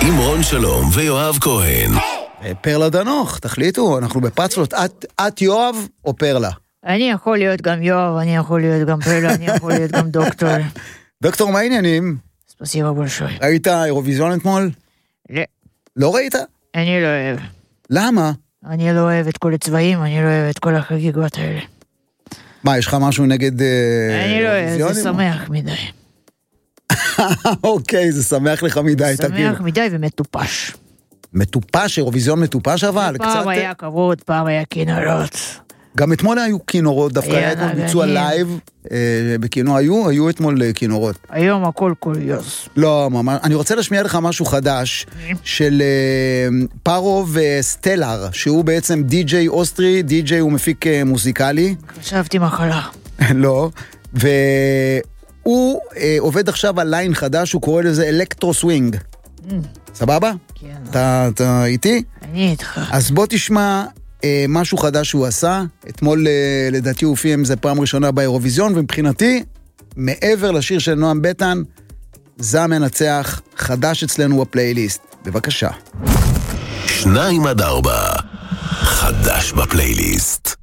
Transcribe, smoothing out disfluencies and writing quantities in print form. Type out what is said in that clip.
עם רון שלום ויואב כהן. פרלה דנוך, תחליטו, אנחנו בפצלות. את יואב או פרלה? אני יכול להיות גם יואב, אני יכול להיות גם פרלה, אני יכול להיות גם דוקטור. דוקטור, מה העניינים? ספסיבה בולשוי. ראית אירוויזיון אתמול? לא. לא ראית? אני לא אוהב. למה? אני לא אוהב את כל הצבעים, אני לא אוהב את כל החגיגות האלה. מה, יש לך משהו נגד אני לא אוהב, זה שמח מדי. אוקיי, זה שמח לך מדי, תגיד. שמח מדי ומטופש. מטופש, אירוויזיון מטופש אבל? פעם היה כבוד, פעם היה כינורות. גם אתמול היו כינורות, דווקא היה אתמול ביצוע לייב, בכינור היו אתמול כינורות. היום הכל קוריוז. לא, ממש, אני רוצה להשמיע לך משהו חדש, של פארוב סטלר, שהוא בעצם די-ג'יי אוסטרי, די-ג'יי הוא מפיק מוזיקלי. חשבתי מחלה. לא, והוא עובד עכשיו על ליין חדש, הוא קורא לזה אלקטרו סווינג. סבבה? כן. אתה איתי? אני איתך. אז בוא תשמע משהו חדש שהוא עשה. אתמול לדעתי הוא הופיע עם זה פעם ראשונה באירוויזיון, ומבחינתי, מעבר לשיר של נועם בטן, זה המנצח חדש אצלנו בפלייליסט. בבקשה. 2-4 חדש בפלייליסט.